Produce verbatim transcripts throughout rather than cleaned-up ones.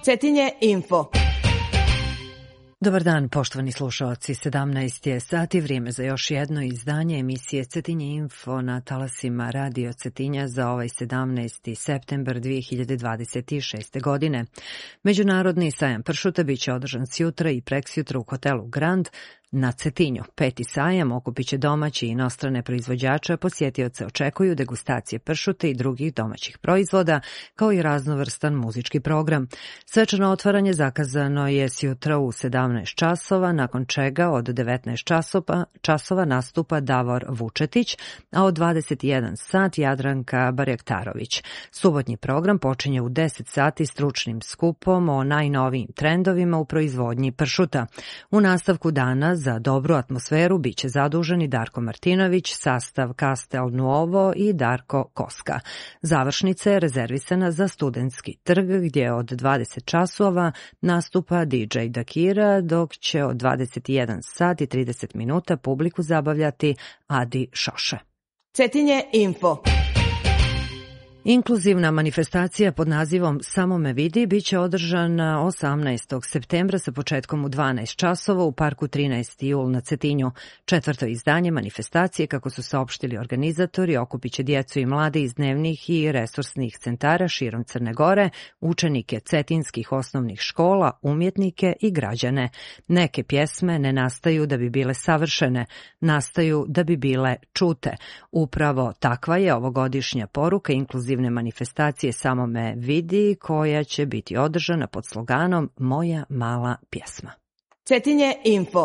Cetinje Info. Dobar dan, poštovani slušaoci. sedamnaest je sati, vrijeme za još jedno izdanje emisije Cetinje Info na talasima Radio Cetinja za ovaj sedamnaesti septembar dve hiljade dvadeset šeste. godine. Međunarodni sajam pršuta biće održan sjutra i preksjutra u hotelu Grand na Cetinju. Peti sajam okupiće domaći i inostrane proizvođače, posjetioce očekuju degustacije pršuta i drugih domaćih proizvoda, kao i raznovrstan muzički program. Svečano otvaranje zakazano je sjutra u sedamnaest časova, nakon čega od devetnaest časova nastupa Davor Vučetić, a od dvadeset jedan sat Jadranka Barjaktarović. Subotnji program počinje u deset sati stručnim skupom o najnovijim trendovima u proizvodnji pršuta. U nastavku dana za dobru atmosferu biće zaduženi Darko Martinović, sastav Castel Nuovo i Darko Koska. Završnica je rezervisana za Studentski trg, gdje od dvadeset časova nastupa D J Dakira, dok će od dvadeset jedan sat i trideset minuta publiku zabavljati Adi Šoše. Cetinje Info. Inkluzivna manifestacija pod nazivom Samo me vidi biće održana osamnaestog septembra sa početkom u dvanaest časova u parku trinaesti jul na Cetinju. Četvrto izdanje manifestacije, kako su saopštili organizatori, okupiće djecu i mlade iz dnevnih i resursnih centara širom Crne Gore, učenike cetinskih osnovnih škola, umjetnike i građane. Neke pjesme ne nastaju da bi bile savršene, nastaju da bi bile čute. Upravo takva je ovogodišnja poruka inkluzivne manifestacije Samo me vidi, koja će biti održana pod sloganom Moja mala pjesma. Cetinje Info.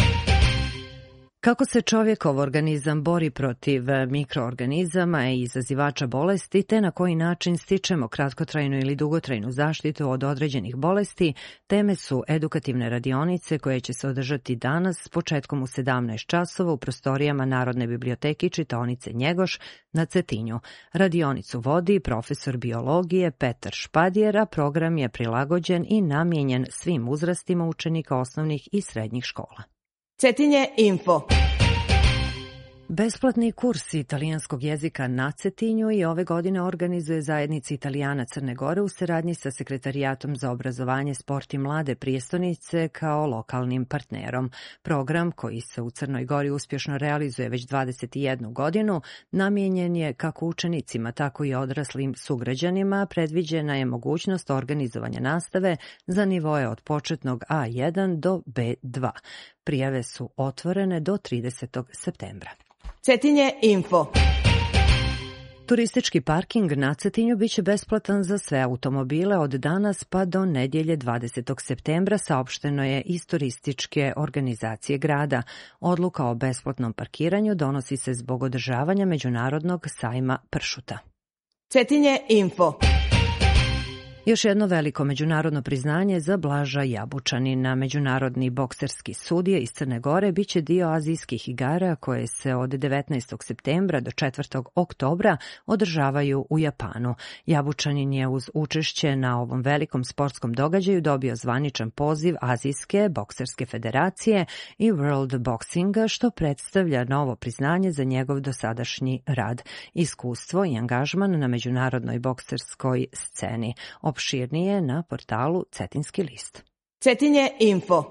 Kako se čovjekov organizam bori protiv mikroorganizama i izazivača bolesti, te na koji način stičemo kratkotrajnu ili dugotrajnu zaštitu od određenih bolesti, teme su edukativne radionice koje će se održati danas s početkom u sedamnaest časova u prostorijama Narodne biblioteke i čitaonice Njegoš na Cetinju. Radionicu vodi profesor biologije Petar Špadjer, a program je prilagođen i namijenjen svim uzrastima učenika osnovnih i srednjih škola. Cetinje Info. Besplatni kurs italijanskog jezika na Cetinju i ove godine organizuje Zajednica Italijana Crne Gore u saradnji sa Sekretarijatom za obrazovanje, sport i mlade prijestolnice kao lokalnim partnerom. Program, koji se u Crnoj Gori uspješno realizuje već dvadeset jednu godinu, namijenjen je kako učenicima, tako i odraslim sugrađanima. Predviđena je mogućnost organizovanja nastave za nivoe od početnog A jedan do B dva. Prijave su otvorene do tridesetog septembra. Cetinje Info. Turistički parking na Cetinju biće besplatan za sve automobile od danas pa do nedjelje dvadesetog septembra, saopšteno je iz turističke organizacije grada. Odluka o besplatnom parkiranju donosi se zbog održavanja Međunarodnog sajma pršuta. Cetinje Info. Još jedno veliko međunarodno priznanje za Blaža Jabučanina. Međunarodni bokserski sudija iz Crne Gore biće dio azijskih igara koje se od devetnaestog septembra do četvrtog oktobra održavaju u Japanu. Jabučanin je uz učešće na ovom velikom sportskom događaju dobio zvaničan poziv Azijske bokserske federacije i World Boxinga, što predstavlja novo priznanje za njegov dosadašnji rad, iskustvo i angažman na međunarodnoj bokserskoj sceni. Opširnije na portalu Cetinski list. Cetinje Info.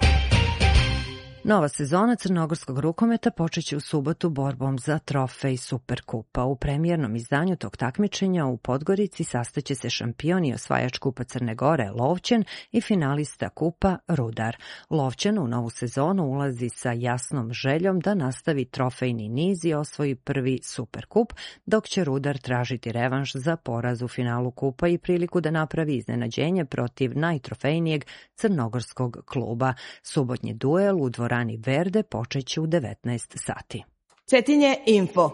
Nova sezona crnogorskog rukometa počeće u subotu borbom za trofej Superkupa. U premijernom izdanju tog takmičenja u Podgorici sastaće se šampion i osvajač Kupa Crne Gore Lovćen i finalista Kupa Rudar. Lovćen u novu sezonu ulazi sa jasnom željom da nastavi trofejni niz i osvoji prvi Superkup, dok će Rudar tražiti revanš za poraz u finalu Kupa i priliku da napravi iznenađenje protiv najtrofejnijeg crnogorskog kluba. Subotnji duel u dvorani Verde počeće u devetnaest sati. Cetinje Info.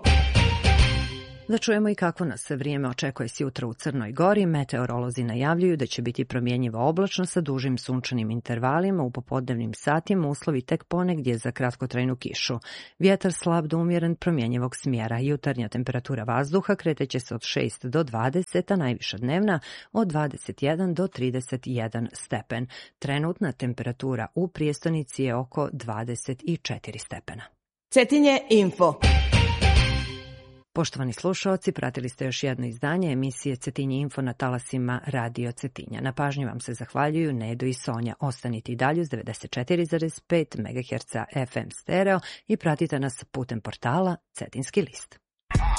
Da čujemo i kako nas se vrijeme očekuje sjutra u Crnoj Gori. Meteorolozi najavljuju da će biti promjenjivo oblačno sa dužim sunčanim intervalima. U popodnevnim satima uslovi tek ponegdje za kratkotrajnu kišu. Vjetar slab do umjeren promjenjivog smjera. Jutarnja temperatura vazduha kreteće se od šest do dvadeset, a najviša dnevna od dvadeset jedan do trideset jedan stepen. Trenutna temperatura u prijestolnici je oko dvadeset četiri stepena. Cetinje Info. Poštovani slušaoci, pratili ste još jedno izdanje emisije Cetinje Info na talasima Radio Cetinja. Na pažnji vam se zahvaljuju Nedo i Sonja. Ostanite i dalje uz devedeset četiri zarez pet megaherca F M stereo i pratite nas putem portala Cetinski list.